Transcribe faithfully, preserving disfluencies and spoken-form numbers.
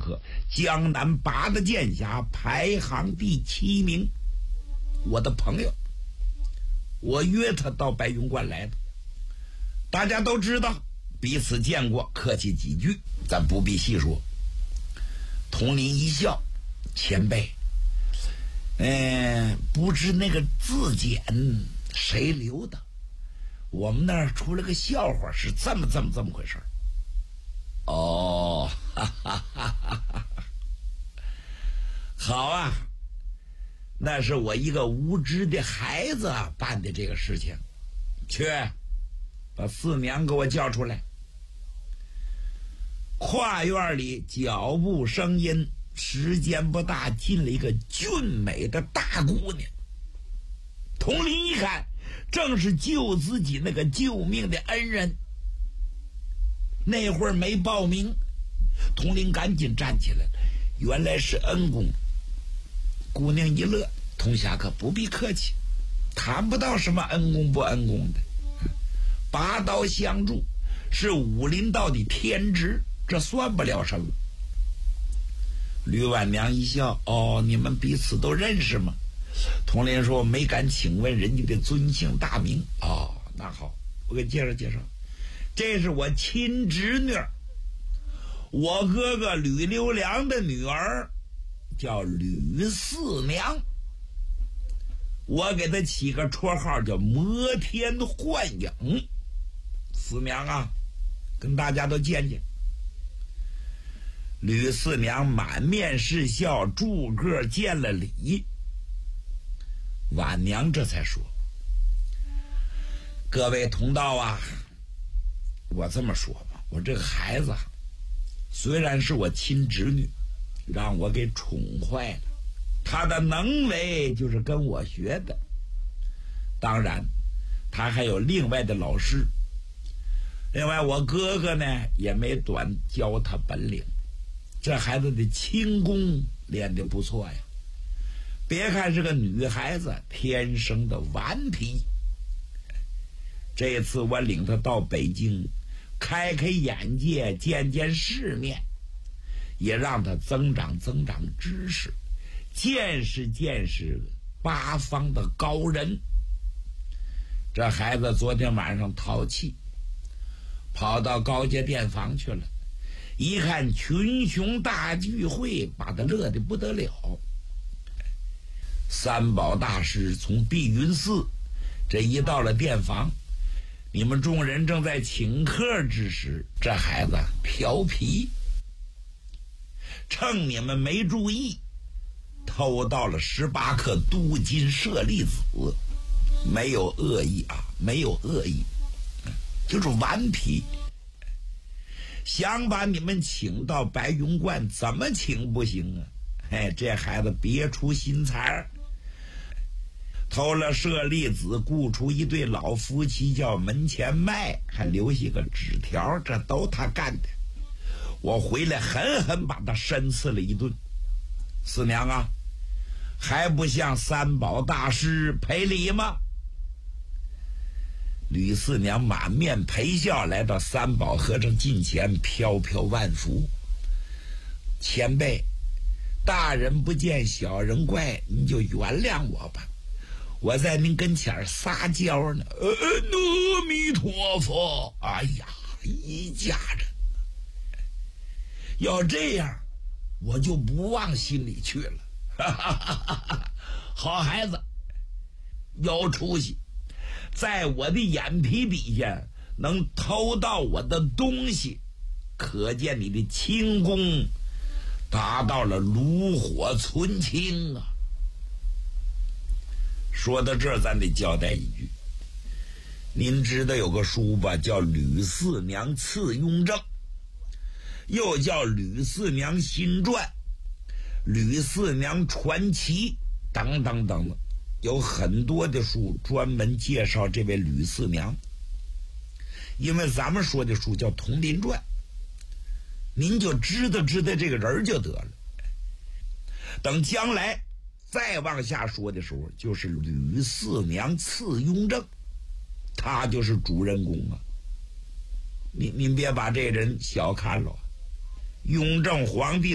科江南八大剑侠排行第七名。我的朋友，我约他到白云观来的，大家都知道，彼此见过，客气几句，咱不必细说。佟林一笑，前辈，嗯，不知那个字典谁留的？我们那儿出了个笑话，是这么这么这么回事。哦，哈哈哈哈哈！好啊，那是我一个无知的孩子办的这个事情。去，把四娘给我叫出来。跨院里脚步声音，时间不大，进了一个俊美的大姑娘。佟林一看，正是救自己那个救命的恩人。那会儿没报名，佟林赶紧站起来了，原来是恩公。姑娘一乐，佟侠客不必客气，谈不到什么恩公不恩公的，拔刀相助是武林道的天职，这算不了什么。吕婉娘一笑，哦，你们彼此都认识吗？佟林说，没敢请问人家的尊姓大名。哦，那好，我给介绍介绍，这是我亲侄女，我哥哥吕留良的女儿，叫吕四娘。我给她起个绰号叫摩天幻影。四娘啊，跟大家都见见。吕四娘满面是笑，逐个见了礼。婉娘这才说，各位同道啊，我这么说吧，我这个孩子虽然是我亲侄女，让我给宠坏了，他的能为就是跟我学的，当然他还有另外的老师，另外我哥哥呢也没短教他本领，这孩子的轻功练得不错呀。别看是个女孩子，天生的顽皮。这次我领她到北京，开开眼界，见见世面，也让她增长增长知识，见识见识八方的高人。这孩子昨天晚上淘气，跑到高阶店房去了，一看群雄大聚会，把他乐得不得了。三宝大师从碧云寺这一到了店房，你们众人正在请客之时，这孩子调皮，趁你们没注意，偷到了十八颗镀金舍利子。没有恶意啊，没有恶意，就是顽皮。想把你们请到白云观，怎么请不行啊？哎，这孩子别出心裁，偷了舍利子，雇出一对老夫妻叫门前卖，还留下个纸条，这都他干的。我回来狠狠把他申刺了一顿。四娘啊，还不向三宝大师赔礼吗？吕四娘满面陪笑，来到三宝和尚近前，飘飘万福。前辈，大人不见小人怪，您就原谅我吧，我在您跟前撒娇呢。呃，阿弥陀佛。哎呀，一家人，要这样我就不往心里去了。哈哈哈哈哈！好孩子，有出息，在我的眼皮底下能偷到我的东西，可见你的轻功达到了炉火纯青啊。说到这儿，咱得交代一句，您知道有个书吧，叫《吕四娘次雍正》，又叫《吕四娘新传》、《吕四娘传奇》等等等等，有很多的书专门介绍这位吕四娘。因为咱们说的书叫《佟林传》，您就知道知道这个人就得了。等将来再往下说的时候，就是吕四娘次雍正，他就是主人公啊。您您别把这人小看了，雍正皇帝